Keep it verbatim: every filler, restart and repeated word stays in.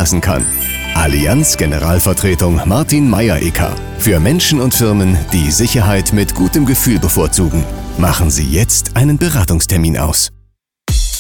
lassen kann. Allianz Generalvertretung Martin Meier-Ecker. Für Menschen und Firmen, die Sicherheit mit gutem Gefühl bevorzugen. Machen Sie jetzt einen Beratungstermin aus.